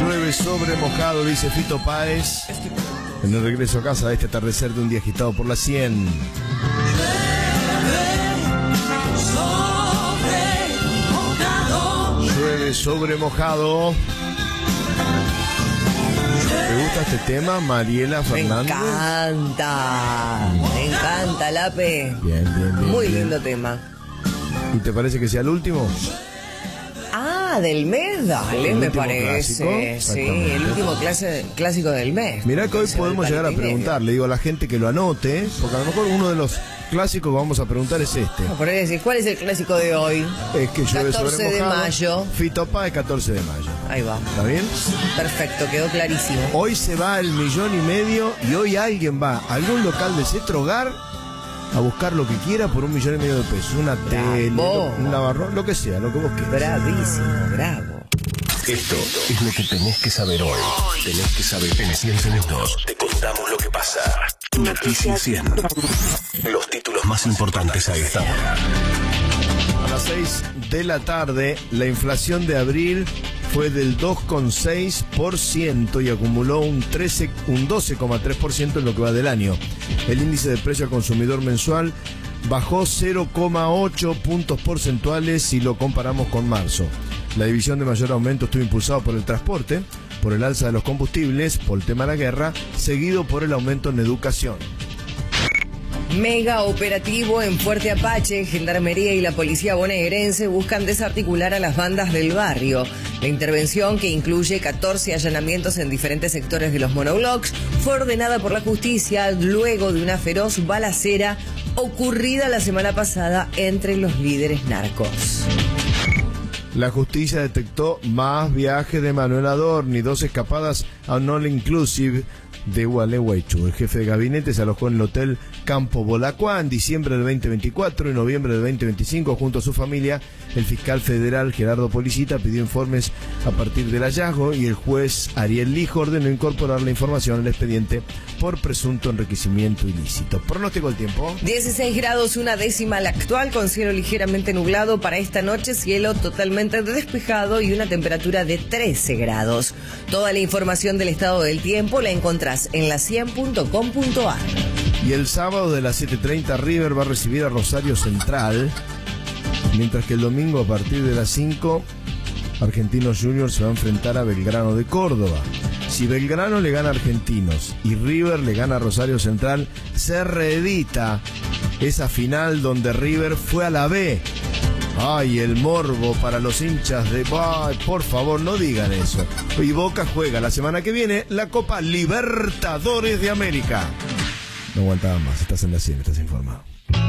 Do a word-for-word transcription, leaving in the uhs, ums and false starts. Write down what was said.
Llueve sobre mojado, dice Fito Páez, en el regreso a casa de este atardecer de un día agitado por la cien. Llueve sobre mojado. ¿Te gusta este tema, Mariela Fernández? Me encanta, me encanta, Lape. Bien, bien, bien. Muy bien. lindo tema. ¿Y te parece que sea el último? Ah, del mes, dale, El me último parece. clásico, Sí, el último clase, clásico del mes. Mirá que hoy Ese podemos del llegar a Palito y medio. preguntar, le digo a la gente que lo anote, porque a lo mejor uno de los clásicos que vamos a preguntar es este. Por ahí decir, ¿cuál es el clásico de hoy? Es que llueve sobre catorce de mojado. mayo. Fito Páez, catorce de mayo. Ahí va. ¿Está bien? Perfecto, quedó clarísimo. Hoy se va el millón y medio y hoy alguien va a algún local de Cetro Hogar a buscar lo que quiera por un millón y medio de pesos. Una tele, un lavarropa, lo que sea, lo que vos quieras. Bravísimo, bravo. Esto es lo que tenés que saber hoy. Tenés que saber en cien minutos. Te contamos lo que pasa. Noticias cien. Los títulos más importantes a esta hora. A las seis de la tarde, la inflación de abril fue del dos coma seis por ciento y acumuló un, trece, un doce coma tres por ciento en lo que va del año. El índice de precio al consumidor mensual bajó cero coma ocho puntos porcentuales si lo comparamos con marzo. La división de mayor aumento estuvo impulsado por el transporte, por el alza de los combustibles, por el tema de la guerra, seguido por el aumento en educación. Mega operativo en Fuerte Apache. Gendarmería y la policía bonaerense buscan desarticular a las bandas del barrio. La intervención, que incluye catorce allanamientos en diferentes sectores de los monoblocks, fue ordenada por la justicia luego de una feroz balacera ocurrida la semana pasada entre los líderes narcos. La justicia detectó más viajes de Manuel Adorni, dos escapadas a un all inclusive de Gualeguaychú. El jefe de gabinete se alojó en el hotel Campo Bolacuá en diciembre del veinte veinticuatro y noviembre del veinte veinticinco junto a su familia. El fiscal federal Gerardo Policita pidió informes a partir del hallazgo y el juez Ariel Lijo ordenó incorporar la información al expediente por presunto enriquecimiento ilícito. Pronóstico del tiempo. dieciséis grados, una décima la actual, con cielo ligeramente nublado para esta noche, cielo totalmente despejado y una temperatura de trece grados. Toda la información del estado del tiempo la encontrás en la cien punto com punto a r. Y el sábado de las siete treinta River va a recibir a Rosario Central, mientras que el domingo a partir de las cinco Argentinos Juniors se va a enfrentar a Belgrano de Córdoba. Si Belgrano le gana a Argentinos y River le gana a Rosario Central, se reedita esa final donde River fue a la B. Ay, el morbo para los hinchas de... Ay, por favor, no digan eso. Y Boca juega la semana que viene la Copa Libertadores de América. No aguantaba más, estás en la cien, estás informado.